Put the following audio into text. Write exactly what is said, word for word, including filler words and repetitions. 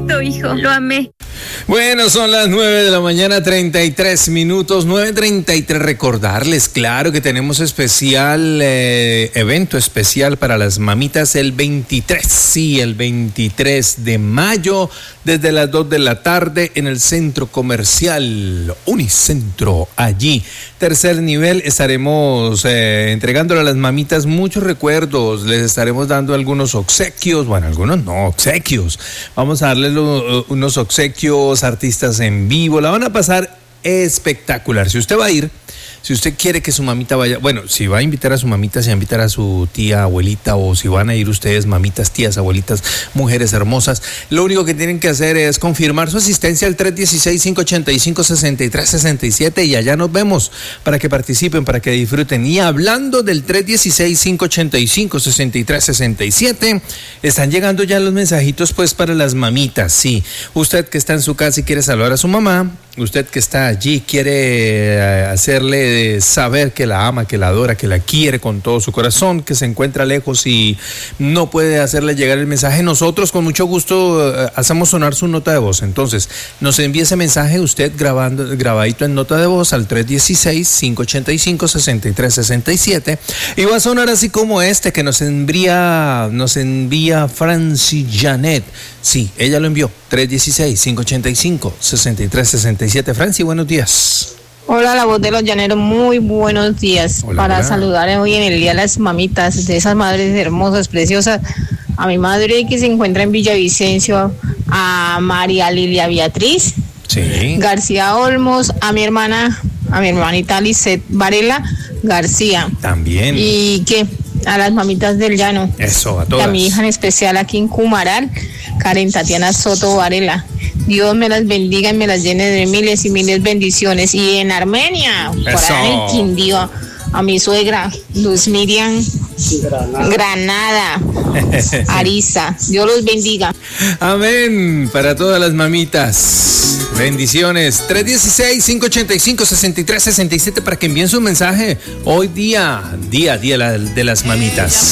bonito, hijo. Lo amé. Bueno, son las nueve de la mañana, treinta y tres minutos, nueve treinta y tres. Recordarles, claro, que tenemos especial, eh, evento especial para las mamitas el veintitrés, sí, el veintitrés de mayo, desde las dos de la tarde en el Centro Comercial Unicentro, allí. Tercer nivel, estaremos eh, entregándole a las mamitas muchos recuerdos, les estaremos dando algunos obsequios, bueno, algunos no, obsequios. Vamos a darles lo, unos obsequios, artistas en vivo, la van a pasar espectacular. Si usted va a ir, si usted quiere que su mamita vaya, bueno, si va a invitar a su mamita, si va a invitar a su tía, abuelita, o si van a ir ustedes, mamitas, tías, abuelitas, mujeres hermosas, lo único que tienen que hacer es confirmar su asistencia al tres uno seis, cinco ocho cinco, seis tres seis siete y allá nos vemos para que participen, para que disfruten. Y hablando del tres uno seis, cinco ocho cinco, seis tres seis siete, están llegando ya los mensajitos pues para las mamitas, sí. Usted que está en su casa y quiere saludar a su mamá, usted que está allí quiere hacerle saber que la ama, que la adora, que la quiere con todo su corazón, que se encuentra lejos y no puede hacerle llegar el mensaje, nosotros con mucho gusto eh, hacemos sonar su nota de voz. Entonces nos envía ese mensaje usted grabando, grabadito en nota de voz al tres uno seis, cinco ocho cinco, seis tres seis siete y va a sonar así como este que nos envía nos envía Franci Janet. Sí, ella lo envió, tres uno seis, cinco ocho cinco, seis tres seis siete. Franci, buenos días. Hola, la voz de los llaneros, muy buenos días. Hola, para hola. saludar hoy en el Día de las Mamitas, de esas madres hermosas, preciosas, a mi madre que se encuentra en Villavicencio, a María Lilia Beatriz Sí. García Olmos, a mi hermana, a mi hermanita Lisette Varela García. También. Y que a las mamitas del llano. Eso, a Y todas. a mi hija en especial aquí en Cumaral, Karen Tatiana Soto Varela. Dios me las bendiga y me las llene de miles y miles bendiciones. Y en Armenia, por Eso. allá en el Quindío, a mi suegra, Luz Miriam Granada, Granada Ariza. Dios los bendiga. Amén. Para todas las mamitas. Bendiciones. tres uno seis, cinco ocho cinco, seis tres seis siete para que envíen su mensaje. Hoy día, día, día de las mamitas.